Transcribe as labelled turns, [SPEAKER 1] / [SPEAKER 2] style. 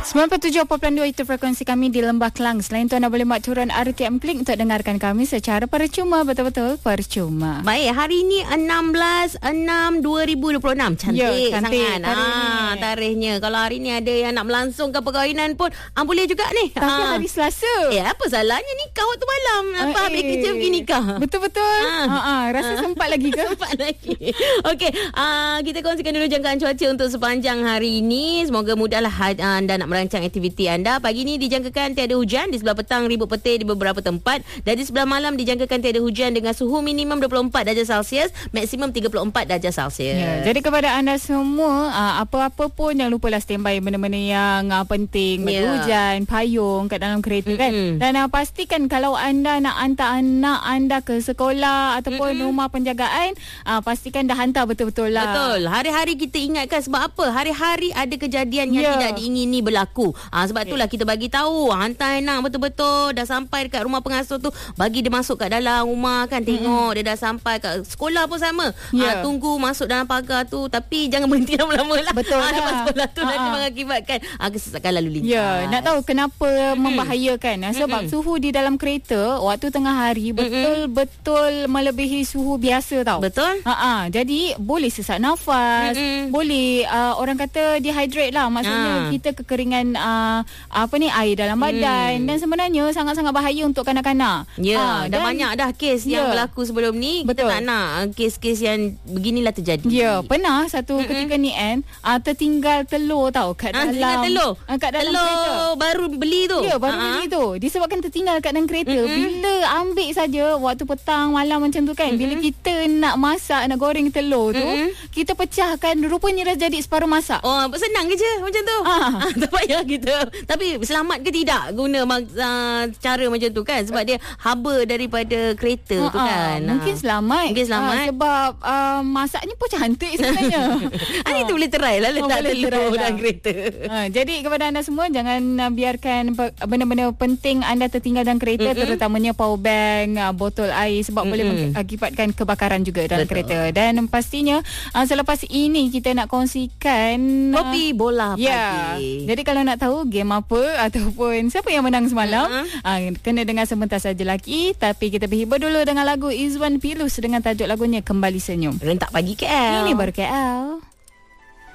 [SPEAKER 1] 97.2 itu frekuensi kami di Lembah Kelang. Selain itu anda boleh buat turun RTM Klik untuk dengarkan kami secara percuma. Betul-betul percuma.
[SPEAKER 2] Baik, hari ini 16/6/2026. Cantik sangat. Tarikhnya. Kalau hari ni ada yang nak melangsungkan perkahwinan pun boleh juga ni.
[SPEAKER 1] Tapi hari Selasa.
[SPEAKER 2] Apa salahnya nikah waktu malam? Apa habis kerja pergi nikah?
[SPEAKER 1] Betul-betul. Rasa sempat lagi ke?
[SPEAKER 2] Sempat lagi. Okey, kita kongsikan dulu jangkaan cuaca untuk sepanjang hari ini. Semoga mudahlah anda nak merancang aktiviti anda. Pagi ni dijangkakan tiada hujan, di sebelah petang ribut petir di beberapa tempat, dan di sebelah malam dijangkakan tiada hujan dengan suhu minimum 24 darjah Celsius, maksimum 34 darjah Celsius.
[SPEAKER 1] Ya, jadi kepada anda semua, apa-apa pun jangan lupalah standby benda-benda yang penting, baju hujan, payung kat dalam kereta kan. Dan pastikan kalau anda nak hantar anak anda ke sekolah ataupun rumah penjagaan, pastikan dah hantar betul-betul lah.
[SPEAKER 2] Betul. Hari-hari kita ingatkan sebab apa? Hari-hari ada kejadian yang tidak diingini berlaku. Sebab itulah kita bagi tahu, hantar anak betul-betul dah sampai dekat rumah pengasuh tu, bagi dia masuk kat dalam rumah kan, tengok dia dah sampai kat sekolah pun sama. Tunggu masuk dalam pagar tu, tapi jangan berhenti lama-lama lah.
[SPEAKER 1] Betul lah.
[SPEAKER 2] Lepas sekolah tu nanti mengakibatkan kesesakan lalu lintas.
[SPEAKER 1] Ya, nak tahu kenapa membahayakan? Sebab suhu di dalam kereta waktu tengah hari betul-betul melebihi suhu biasa tau.
[SPEAKER 2] Betul.
[SPEAKER 1] Jadi boleh sesak nafas, boleh orang kata dehydrate lah, maksudnya kita kekeringan air dalam badan, dan sebenarnya sangat-sangat bahaya untuk kanak-kanak.
[SPEAKER 2] Dah banyak dah kes yang berlaku sebelum ni. Kita tak nak kes-kes yang beginilah terjadi.
[SPEAKER 1] Pernah satu ketika ni tertinggal telur tau kat dalam
[SPEAKER 2] telur
[SPEAKER 1] kereta.
[SPEAKER 2] Baru beli tu.
[SPEAKER 1] Baru beli tu. Disebabkan tertinggal kat dalam kereta. Bila ambil saja waktu petang malam macam tu kan, bila kita nak masak, nak goreng telur tu, kita pecahkan, rupanya dah jadi separuh masak.
[SPEAKER 2] Senang ke je macam tu. Tak payah kita. Tapi selamat ke tidak guna cara macam tu kan? Sebab dia haba daripada kereta tu kan.
[SPEAKER 1] Mungkin selamat. Sebab masaknya pun cantik sebenarnya.
[SPEAKER 2] Hari tu boleh try lah letak telur dalam kereta.
[SPEAKER 1] Jadi kepada anda semua, jangan biarkan benda-benda penting anda tertinggal dalam kereta, terutamanya power bank, botol air, sebab boleh mengakibatkan kebakaran juga dalam kereta. Dan pastinya selepas ini kita nak kongsikan
[SPEAKER 2] kopi bola pagi.
[SPEAKER 1] Jadi kalau nak tahu game apa ataupun siapa yang menang semalam, kena dengar sebentar saja lagi. Tapi kita berhibur dulu dengan lagu Izwan Pilus dengan tajuk lagunya Kembali Senyum.
[SPEAKER 2] Rentak Pagi KL.
[SPEAKER 1] Ini baru KL.